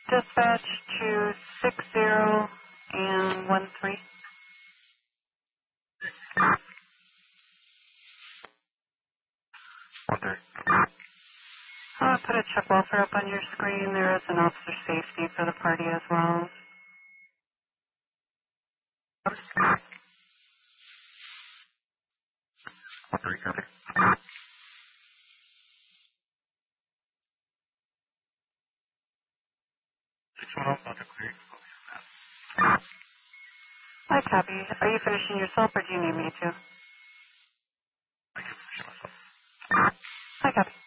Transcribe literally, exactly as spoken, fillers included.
Dispatch to six zero and one three. One three. I'll put a check welfare up on your screen. There is an officer safety for the party as well. One three, copy. Six one oh, I'll clear. Hi, copy. Are you finishing yourself or do you need me to? I can finish myself. Hi, copy.